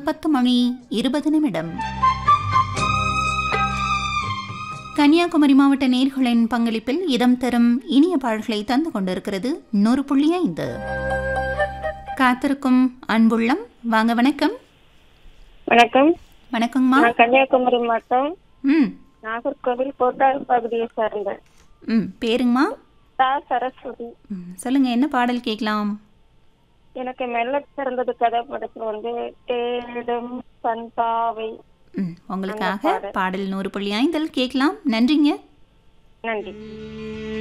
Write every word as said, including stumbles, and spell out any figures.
பத்து மணி இருபது நிமிடம். கன்னியாகுமரி மாவட்ட நேர்களின் பங்களிப்பில் இதம் தரும் இனிய பாடல்களை தந்து கொண்டிருக்கிறது நூறு புள்ளி ஐந்து. காத்திருக்கும் அன்புள்ளம் வாங்க. வணக்கம். வணக்கம். வணக்கங்கம்மா. நான் கன்னியாகுமரி மாவட்டம் ம் நாகர்கோவில் கோட்டால் பகுதியை சார்ந்த ம் பேருங்கம்மா? தா சரஸ்வதி. ம் சொல்லுங்க, என்ன பாடல் கேட்கலாம்? எனக்கு மெல்ல திறந்தது கதாபாடத்தில் வந்து தேடும் பண்பாவை. ம் உங்களுக்காக பாடல் நூறு புள்ளி ஐந்தில் கேட்கலாம். நன்றிங்க. நன்றி.